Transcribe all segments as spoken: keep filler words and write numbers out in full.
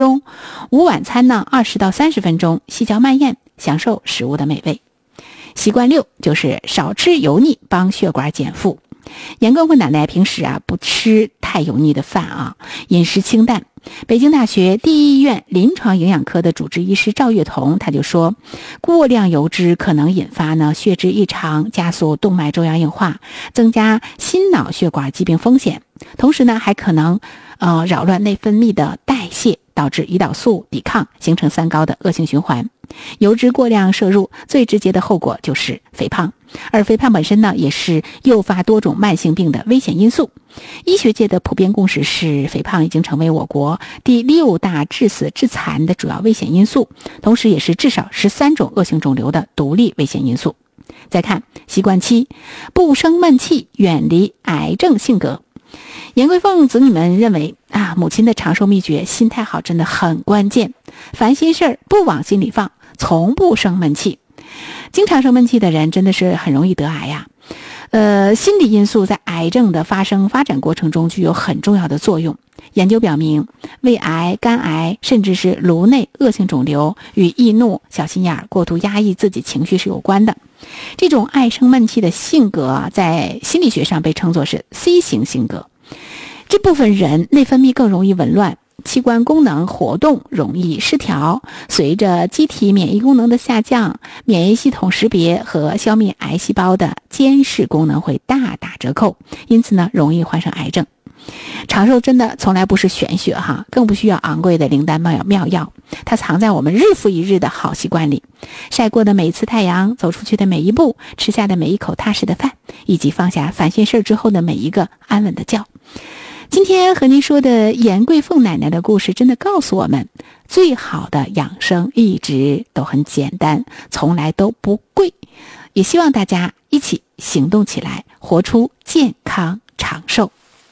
中，午晚餐呢二十到三十分钟，细嚼慢咽，享受食物的美味。习惯六就是少吃油腻，帮血管减负。严贵凤奶奶平时啊不吃太油腻的饭啊，饮食清淡。北京大学第一医院临床营养科的主治医师赵月彤他就说，过量油脂可能引发呢血脂异常，加速动脉粥样硬化，增加心脑血管疾病风险，同时呢还可能呃扰乱内分泌的代谢，导致胰岛素抵抗，形成三高的恶性循环。油脂过量摄入最直接的后果就是肥胖，而肥胖本身呢也是诱发多种慢性病的危险因素。医学界的普遍共识是，肥胖已经成为我国第六大致死致残的主要危险因素，同时也是至少十三种恶性肿瘤的独立危险因素。再看习惯七，不生闷气，远离癌症性格。严贵凤子女们认为啊，母亲的长寿秘诀，心态好真的很关键，烦心事儿不往心里放，从不生闷气。经常生闷气的人真的是很容易得癌呀。呃，心理因素在癌症的发生发展过程中具有很重要的作用。研究表明，胃癌、肝癌甚至是颅内恶性肿瘤与易怒、小心眼、过度压抑自己情绪是有关的。这种爱生闷气的性格啊，在心理学上被称作是 C 型性格。这部分人内分泌更容易紊乱，器官功能活动容易失调，随着机体免疫功能的下降，免疫系统识别和消灭癌细胞的监视功能会大打折扣，因此呢，容易患上癌症。长寿真的从来不是玄学哈，更不需要昂贵的灵丹妙妙药，它藏在我们日复一日的好习惯里。晒过的每一次太阳，走出去的每一步，吃下的每一口踏实的饭，以及放下烦心事之后的每一个安稳的觉。今天和您说的严贵凤奶奶的故事，真的告诉我们，最好的养生一直都很简单，从来都不贵。也希望大家一起行动起来，活出健康长寿。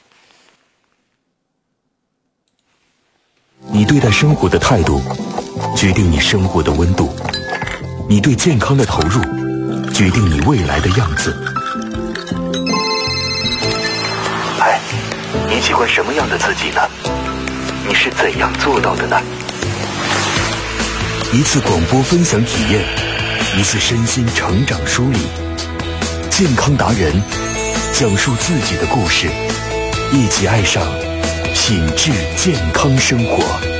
你对待生活的态度，决定你生活的温度；你对健康的投入，决定你未来的样子。嗨，你喜欢什么样的自己呢？你是怎样做到的呢？一次广播分享体验，一次身心成长梳理，健康达人讲述自己的故事，一起爱上品质健康生活。